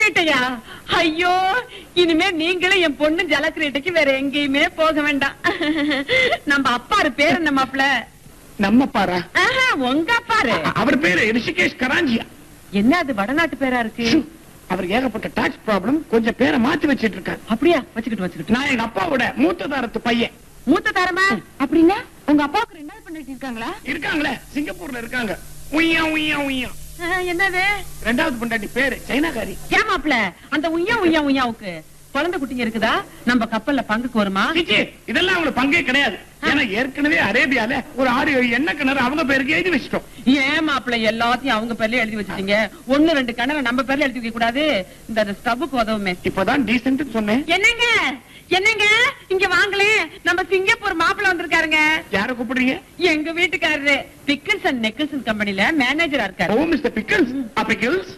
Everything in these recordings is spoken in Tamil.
ஐயோ, இனிமே நீங்களும் என் பொண்ணு ஜலக்கிரீட்டைக்கு வேற எங்கேயுமே போக வேண்டாம். நம்ம அப்பாரு பேரு நம்ம அப்பல நம்ம பாரா உங்க அப்பாரு அவர் பேரு ரிஷிகேஷ் கராஞ்சியா. என்ன அது வடநாட்டு பேரா இருக்கு? அவர் ஏகப்பட்ட டாக்ஸ் ப்ராப்ளம், கொஞ்சம் பேரை மாத்தி வச்சிட்டு இருக்காரு. அப்படியா? வச்சுக்கிட்டு நான் எங்க அப்பாவோட மூத்த தாரத்து பையன். மூத்த தாரமா? அப்படின்னா உங்க அப்பாவுக்கு ரெண்டாவது பண்ணிட்டு இருக்காங்களா? இருக்காங்களே, சிங்கப்பூர்ல இருக்காங்க. உய்யா உய்யா உய்யா. என்னது? ரெண்டாவது பொண்டாட்டி பேரு சைனாக்காரி. ஏமாப்ல அந்த உய்யா உய்யா உய்யாவுக்கு குழந்தை குட்டிங்க இருக்குதா? நம்ம கப்பல்ல பங்குக்கு வருமா? இதெல்லாம் அவங்களுக்கு பங்கே கிடையாது. ஏன்னா ஏற்கனவே அரேபியால ஒரு 6-7 எண்ணெய் கிணறு அவங்க பேருக்கு எழுதி வச்சிட்டோம். ஏன் மாப்பிள்ள எல்லாத்தையும் அவங்க பேர்ல எழுதி வச்சிட்டீங்க? 1-2 கிணறு நம்ம பேர்ல எழுதி வைக்க கூடாது? இந்த ஸ்டவ்வுக்கு உதவுமே. இப்பதான் டீசென்ட் சொன்னேன். என்னங்க என்னங்க இங்க வாங்களே, நம்ம சிங்கப்பூர் மாப்பிள்ள வந்திருக்காருங்க. யார கூப்பிடுறீங்க? எங்க வீட்டுக்காரரு பிக்கிள்ஸ் அண்ட் நெக்கிள்ஸ் கம்பெனில மேனேஜரா இருக்காரு. ஓ மிஸ்டர் பிக்கிள்ஸ். பிக்கிள்ஸ்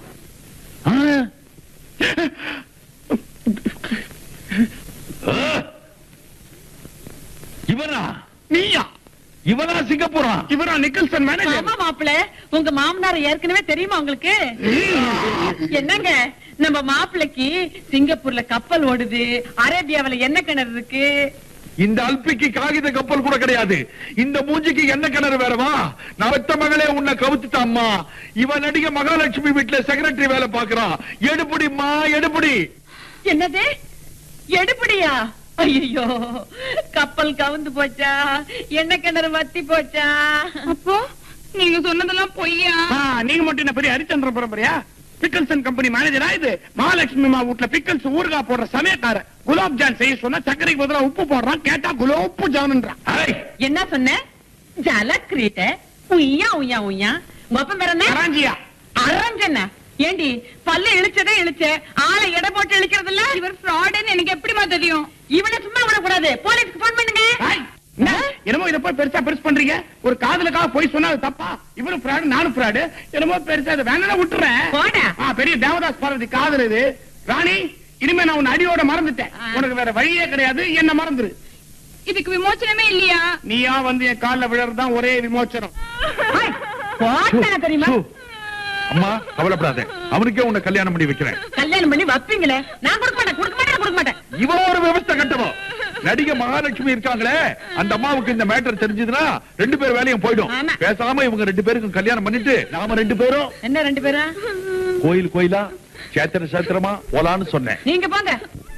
இவரா? நீயா? இவரா சிங்கப்பூரா? இவரா நிக்கல்சன் மேனேஜர்? ஆமா மாப்பிள்ள, உங்க மாமனார் ஏற்கனவே தெரியுமா உங்களுக்கு? என்னங்க நம்ம மாப்பிள்ளைக்கு சிங்கப்பூர்ல கப்பல் ஓடுது, அரேபியாவில என்ன கிணறு இருக்கு. இந்த அல்பிக்கு காகித கப்பல் கூட கிடையாது. இந்த மூஞ்சிக்கு என்ன கிணறு வேறவா? நவத்த மகளே உன்னை கவுத்துட்டாம்மா. இவன் நடிகை மகாலட்சுமி வீட்டுல செக்ரட்டரி வேலை பாக்குறான். எடுபடிமா எடுபடி. என்னது எடுபடியா? ஐயோ, கப்பல் கவுந்து போச்சா? என்ன கிணறு வத்தி போச்சா? அப்போ நீங்க சொன்னதெல்லாம் பொய்யா? நீங்க மட்டும் என்ன பெரிய ஹரிச்சந்திர பரம்பரையா? பிக்கல்சன் கம்பெனி மேனேஜரா இது. மகாலட்சுமி மா வீட்டுல பிக்கல்ஸ் ஊர்கா போடுற சமயக்கார. குலாப் ஜான் செய்ய சொன்னா சர்க்கரைக்கு பதிலா உப்பு போடுறான். கேட்டா குலோப்பு ஜான்ன்றான். என்ன சொன்ன? ஜலக்கிரீட்ட உய்யா உய்யா உய்யா. மொப்பம் பேர் என்ன? கராஞ்சியா. அரஞ்சன. ஏண்டி பல்ல இழுச்சதே இழுச்ச, ஆளை எடை போட்டு இழுக்கிறது இல்ல? இவர் ஃப்ராடுன்னு எனக்கு எப்படிமா தெரியும்? இவனை சும்மா விடக்கூடாது, போலீஸ்க்கு போன் பண்ணுங்க. என்னமோ இத போய் பெருசா பெருசு பண்றீங்க. ஒரு காதலுக்காக போய் சொன்னா அது தப்பா? இவரும் ஃப்ராடு நானும் ஃப்ராடு. என்னமோ பெருசா அதை வேணா விட்டுறேன். பெரிய தேவதாஸ் பார்வதி காதல் இது. ராணி, இனிமே நான் உன் அடியோட மறந்துட்டேன். உனக்கு வேற வழியே கிடையாது, என்ன மறந்துரு. இதுக்கு விமோச்சனமே இல்லையா? நீயா வந்து என் காலில் விழறதுதான் ஒரே விமோச்சனம். தெரியுமா? அம்மா கவலைப்படாத, அவனுக்கே உன்னை கல்யாணம் பண்ணி வைக்கிறேன். கல்யாணம் பண்ணி வைப்பீங்களே? நான் கொடுக்க மாட்டேன் கொடுக்க மாட்டேன் கொடுக்க மாட்டேன். இவன் ஒரு விவசாய கட்டணும். நடிகை மகாலட்சுமி இருக்காங்களே, அந்த அம்மாவுக்கு இந்த மேட்டர் தெரிஞ்சதுன்னா 2 பேர் வேலையும் போயிடும். பேசாம இவங்க 2 பேருக்கும் கல்யாணம் பண்ணிட்டு நாம 2 பேரும் என்ன 2 பேரும் கோயில் கோயிலா சேத்திர சேத்திரமா போலான்னு சொன்னேன். நீங்க போங்க.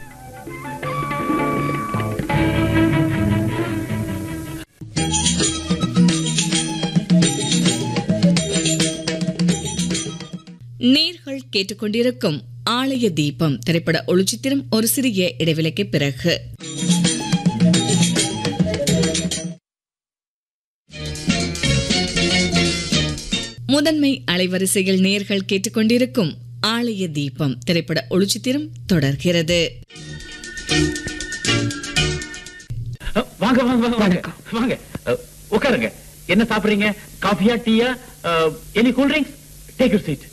நேர்கள் கேட்டுக்கொண்டிருக்கும் ஆலய தீபம் திரைப்பட ஒளிச்சித்திரம் ஒரு சிறிய இடைவெளிக்கு பிறகு. முதன்மை அலைவரிசையில் நேர்கள் கேட்டுக்கொண்டிருக்கும் ஆலய தீபம் திரைப்பட ஒளிச்சித்திரம் தொடர்கிறது. வாங்க வாங்க வாங்க வாங்க, உட்காருங்க. என்ன சாப்பிடுறீங்க? காஃபியா, டீயா, any cool drinks? Take your seat.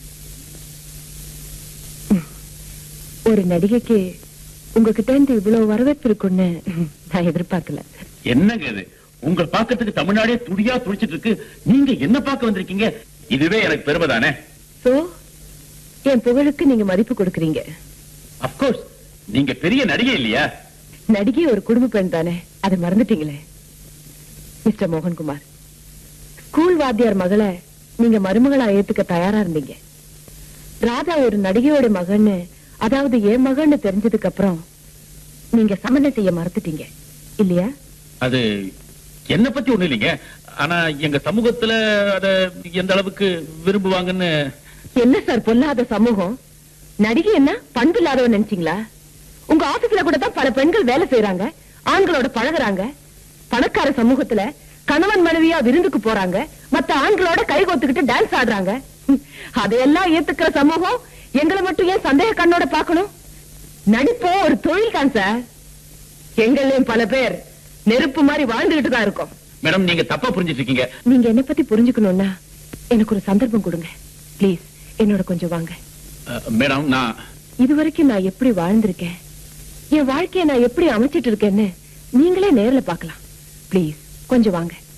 ஒரு நடிகைக்கு உங்ககிட்ட இருந்து இவ்வளவு வரவேற்பு இருக்குன்னு நான் எதிர்பார்க்கல. என்னங்க இது? உங்க பாக்கிறதுக்கு தமிழ்நாடே துடியா துடிச்சிட்டு இருக்கு. நீங்க என்ன பார்க்க வந்திருக்கீங்க? இதுவே எனக்கு பெருமைதானே. சோ என் புகழுக்கு நீங்க மதிப்பு கொடுக்கறீங்க. அப்கோர்ஸ், நீங்க பெரிய நடிகை இல்லையா? நடிகை ஒரு குடும்ப பெண் தானே, அதை மறந்துட்டீங்களே. மிஸ்டர் மோகன்குமார், ஸ்கூல் வாத்தியார் மகளை நீங்க மருமகளா ஏத்துக்க தயாரா இருந்தீங்க. ராதா ஒரு நடிகையோட மகன்னு, அதாவது என் மகன்னு தெரிஞ்சதுக்கு அப்புறம் நீங்க சம்மதம் செய்ய மறுத்துட்டீங்க இல்லையா? அது என்ன பத்தி ஒண்ணு இல்லைங்க. ஆனா எங்க சமூகத்துல அத எந்த அளவுக்கு விரும்புவாங்கன்னு. என்ன சார் பொல்லாத சமூகம்? நடிகை என்ன பண்பு இல்லாதவன் நினைச்சீங்களா? உங்க ஆபீஸ்ல கூட தான் பல பெண்கள் வேலை செய்யறாங்க, ஆண்களோட பழகுறாங்க. பணக்கார சமூகத்துல கணவன் மனைவியா விருந்துக்கு போறாங்க, மத்த ஆண்களோட கை கோத்துக்கிட்டு டான்ஸ் ஆடுறாங்க. அதையெல்லாம் ஏத்துக்கிற சமூகம் எங்களை மட்டும் ஏன் சந்தேக கண்ணோட பாக்கணும்? நடிப்போ ஒரு தொழில் தான் சார். எங்களையும் பல பேர் நெருப்பு மாதிரி வாழ்ந்துகிட்டு தான் இருக்கோம். மேடம், நீங்க தப்பா புரிஞ்சிட்டு இருக்கீங்க. நீங்க என்ன பத்தி புரிஞ்சுக்கணும்னா எனக்கு ஒரு சந்தர்ப்பம் கொடுங்க பிளீஸ். என்னோட கொஞ்சம் வாங்க. மேடம், நான் இதுவரைக்கும் நான் எப்படி வாழ்ந்திருக்கேன், என் வாழ்க்கையை நான் எப்படி அமைச்சிட்டு இருக்கேன்னு நீங்களே நேர்ல பாக்கலாம். பிளீஸ் கொஞ்சம் வாங்க.